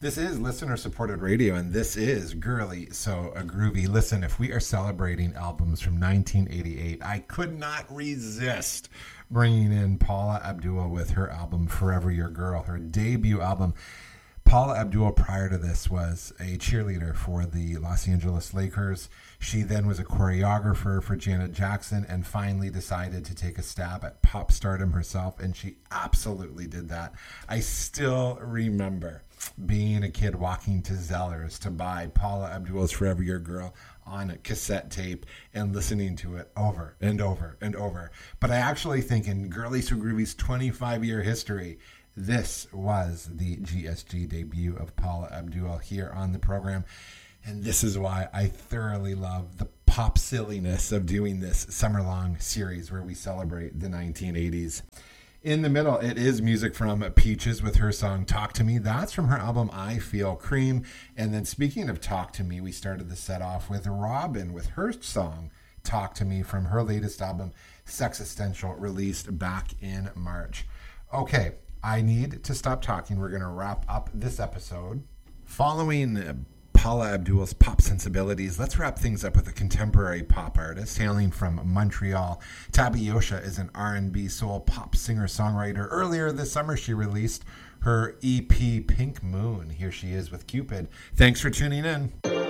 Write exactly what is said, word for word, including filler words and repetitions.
This is listener-supported radio, and this is Girly So a Groovy. Listen, if we are celebrating albums from nineteen eighty-eight, I could not resist bringing in Paula Abdul with her album Forever Your Girl, her debut album. Paula Abdul, prior to this, was a cheerleader for the Los Angeles Lakers. She then was a choreographer for Janet Jackson and finally decided to take a stab at pop stardom herself, and she absolutely did that. I still remember being a kid walking to Zellers to buy Paula Abdul's Forever Your Girl on a cassette tape and listening to it over and over and over. But I actually think in Girly So Groovy's twenty-five-year history, this was the G S G debut of Paula Abdul here on the program. And this is why I thoroughly love the pop silliness of doing this summer-long series where we celebrate the nineteen eighties. In the middle, it is music from Peaches with her song Talk to Me. That's from her album I Feel Cream. And then speaking of Talk to Me, we started the set off with Robin with her song Talk to Me from her latest album, Sexistential, released back in March. Okay, I need to stop talking. We're going to wrap up this episode. Following Paula Abdul's pop sensibilities, let's wrap things up with a contemporary pop artist hailing from Montreal. Tabby Yosha is an R and B soul pop singer-songwriter. Earlier this summer, she released her E P Pink Moon. Here she is with Cupid. Thanks for tuning in.